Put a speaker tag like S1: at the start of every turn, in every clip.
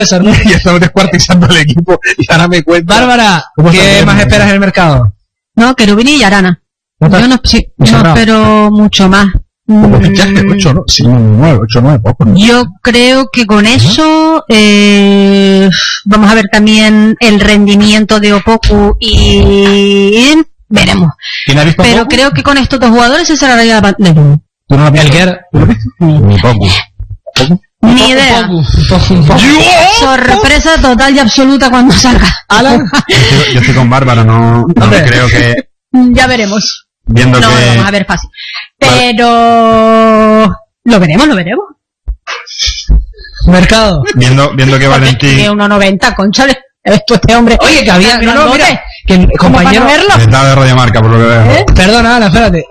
S1: Ya estamos descuartizando el equipo y ahora me cuenta.
S2: Bárbara, ¿qué más esperas en el mercado?
S3: No, Cherubini y Arana. Yo no espero mucho más.
S1: Ya es 8, ¿no? Sí, 9, 8, 9, poco, ¿no?
S3: Yo creo que con eso vamos a ver también el rendimiento de Opoku y veremos. Pero creo que con estos dos jugadores se cerrará la pantalla.
S1: ¿Tú no la piensas? Ni poco.
S3: Ni idea. Sorpresa total y absoluta cuando salga.
S2: Alan,
S4: yo estoy con Bárbara, no creo que...
S3: Ya veremos.
S4: Viendo
S3: no,
S4: que...
S3: lo vamos a ver fácil. Pero... Lo veremos.
S2: Mercado.
S4: Viendo que Valentín...
S3: Tiene 1,90, conchale. Esto este hombre...
S2: Oye, que había... No, mira, que el compañero...
S4: Está de Radio Marca, por lo que veo.
S2: Perdona, Ana, espérate.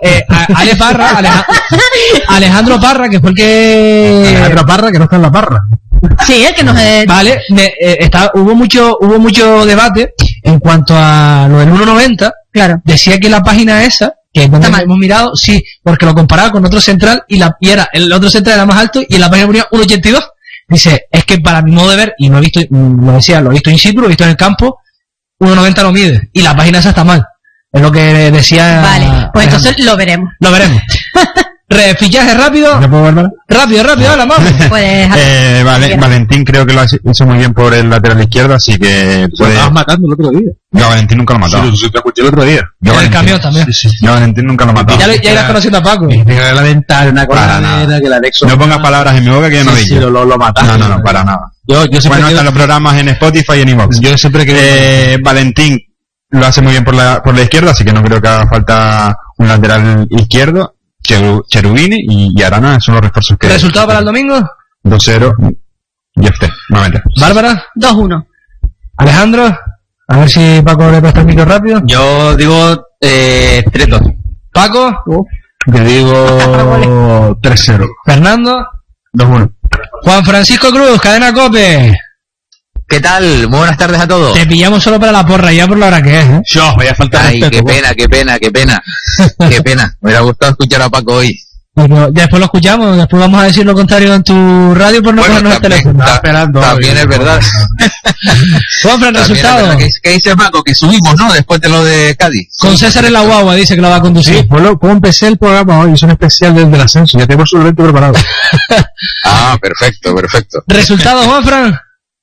S2: Alejandro Parra, que fue el que...
S1: Alejandro Parra, que no está en la parra.
S3: Sí, es que nos...
S2: Vale, hubo mucho debate en cuanto a lo del 1,90.
S3: Claro.
S2: Decía que la página esa, que es donde hemos mirado, sí, porque lo comparaba con otro central y el otro central era más alto y en la página ponía 1,82. Dice, es que para mi modo de ver, y lo he visto, lo he visto in situ, lo he visto en el campo, 1,90 no mide. Y la página esa está mal. Es lo que decía...
S3: Vale, pues entonces lo veremos. Fichaje rápido. Rápido, habla, vamos.
S4: Valentín creo que lo hizo muy bien por el lateral izquierdo, así que...
S1: Lo estabas matando el otro día.
S4: Yo a Valentín nunca lo he matado.
S1: Sí, te escuché el otro día.
S2: En el camión también.
S4: Yo a Valentín nunca lo he matado.
S2: Ya irás conociendo a Paco.
S1: La ventana, una coladera, que la Nexo...
S4: No pongas palabras en mi boca que yo no dije.
S1: Lo mataste.
S4: No, para nada.
S1: Yo
S4: bueno, están los programas en Spotify y en iVoox.
S1: Yo siempre que...
S4: Valentín lo hace muy bien por la izquierda, así que no creo que haga falta un lateral izquierdo. Cherubini y Arana son los refuerzos que...
S2: ¿Resultado para el domingo?
S4: 2-0. Y nuevamente.
S2: ¿Bárbara?
S3: 2-1.
S2: Alejandro, a ver si Paco le presta el micro rápido.
S5: Yo digo 3-2.
S2: Paco,
S1: yo digo 3-0.
S2: Fernando,
S1: 2-1.
S2: Juan Francisco Cruz, Cadena COPE.
S5: ¿Qué tal? Muy buenas tardes a todos.
S2: Te pillamos solo para la porra, ya por la hora que es, ¿eh?
S1: Vaya falta
S5: Ay, qué pena. Qué pena. Me hubiera gustado escuchar a Paco hoy.
S2: Pero ya después lo escuchamos, después vamos a decir lo contrario en tu radio por no cogernos el teléfono.
S5: También es verdad.
S2: Juanfran, resultado.
S5: ¿Qué dice Paco? Que subimos, ¿no? Después de lo de Cádiz.
S2: Con César en la guagua, dice que lo va a conducir.
S1: Sí, ¿cómo empecé el programa hoy? Es un especial desde el ascenso, ya tengo su evento preparado.
S5: Perfecto.
S2: ¿Resultado, Juanfran?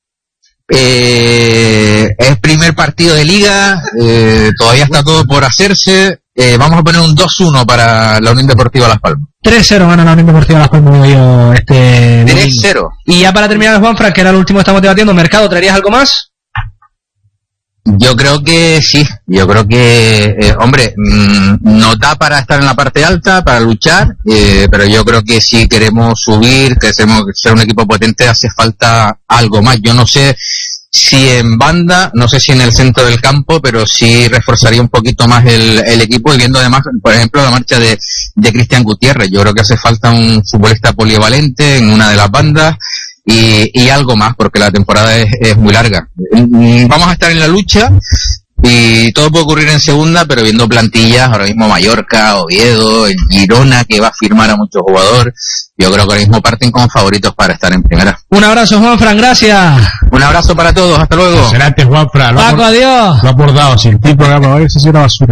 S5: Es primer partido de liga, todavía está todo por hacerse. Vamos a poner un 2-1 para la Unión Deportiva Las Palmas.
S2: 3-0 gana la Unión Deportiva Las Palmas
S5: 3-0.
S2: Y ya para terminar, Juanfran, que era el último que estamos debatiendo, ¿mercado, traerías algo más?
S5: Yo creo que sí, hombre, no da para estar en la parte alta, para luchar, pero yo creo que si queremos subir, queremos ser un equipo potente, hace falta algo más. Yo no sé si en banda, no sé si en el centro del campo, pero sí reforzaría un poquito más el equipo, y viendo además, por ejemplo, la marcha de Cristian Gutiérrez. Yo creo que hace falta un futbolista polivalente en una de las bandas, y algo más, porque la temporada es muy larga. Vamos a estar en la lucha y todo puede ocurrir en segunda, pero viendo plantillas, ahora mismo Mallorca, Oviedo, el Girona, que va a firmar a muchos jugadores, yo creo que ahora mismo parten como favoritos para estar en primera.
S2: Un abrazo, Juanfran, gracias.
S5: Un abrazo para todos, hasta luego.
S1: Excelente, Juanfran.
S2: Paco, adiós.
S1: Lo ha abordado, sin ti programa hoy, eso sí era basura.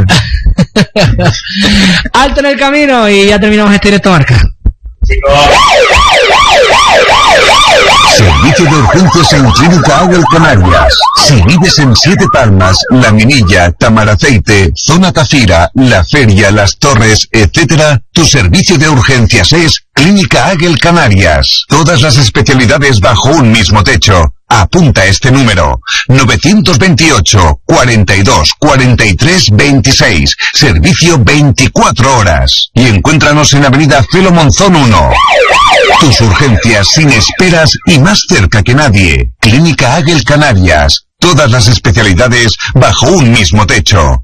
S2: Alto en el camino y ya terminamos este directo marca.
S6: Servicio de urgencias en Clínica Águel Canarias. Si vives en Siete Palmas, La Minilla, Tamaraceite, Zona Tafira, La Feria, Las Torres, etc., tu servicio de urgencias es Clínica Águel Canarias. Todas las especialidades bajo un mismo techo. Apunta este número: 928 42 43 26. Servicio 24 horas. Y encuéntranos en Avenida Felo Monzón 1. Tus urgencias sin esperas y más cerca que nadie. Clínica Águel Canarias. Todas las especialidades bajo un mismo techo.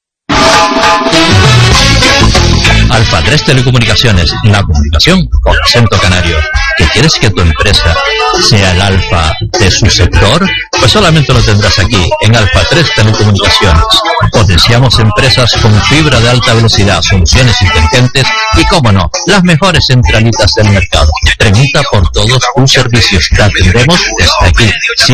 S7: Alfa 3 Telecomunicaciones, la comunicación con acento canario. ¿Que quieres que tu empresa sea el alfa de su sector? Pues solamente lo tendrás aquí, en Alfa 3 Telecomunicaciones. Potenciamos empresas con fibra de alta velocidad, soluciones inteligentes y, cómo no, las mejores centralitas del mercado. Pregunta por todos tus servicios. Te atendemos desde aquí.